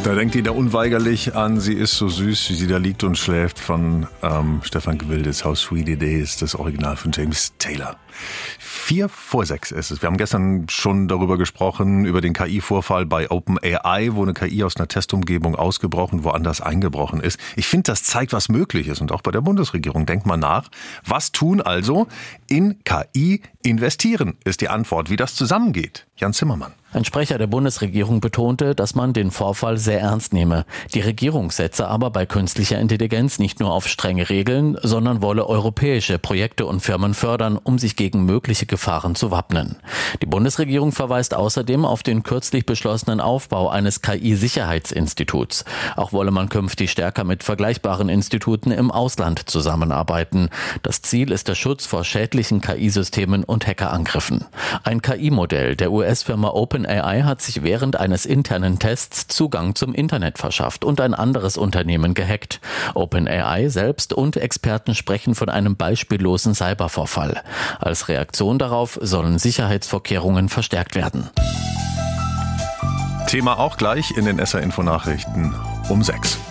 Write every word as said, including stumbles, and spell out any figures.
Da denkt Ida unweigerlich an Sie ist so süß, wie sie da liegt und schläft von ähm, Stefan Gwildes How Sweet It Is, das Original von James Taylor. Vier vor sechs ist es. Wir haben gestern schon darüber gesprochen, über den K I-Vorfall bei OpenAI, wo eine K I aus einer Testumgebung ausgebrochen, woanders eingebrochen ist. Ich finde, das zeigt, was möglich ist. Und auch bei der Bundesregierung. Denkt mal nach. Was tun also? In K I investieren ist die Antwort. Wie das zusammengeht. Jan Zimmermann. Ein Sprecher der Bundesregierung betonte, dass man den Vorfall sehr ernst nehme. Die Regierung setze aber bei künstlicher Intelligenz nicht nur auf strenge Regeln, sondern wolle europäische Projekte und Firmen fördern, um sich gegen mögliche Gefahren zu wappnen. Die Bundesregierung verweist außerdem auf den kürzlich beschlossenen Aufbau eines K I-Sicherheitsinstituts. Auch wolle man künftig stärker mit vergleichbaren Instituten im Ausland zusammenarbeiten. Das Ziel ist der Schutz vor schädlichen K I-Systemen und Hackerangriffen. Ein K I-Modell der U S-Firma OpenAI hat sich während eines internen Tests Zugang zum Internet verschafft und ein anderes Unternehmen gehackt. OpenAI selbst und Experten sprechen von einem beispiellosen Cybervorfall. Als Reaktion darauf sollen Sicherheitsvorkehrungen verstärkt werden. Thema auch gleich in den S R Info Nachrichten um sechs.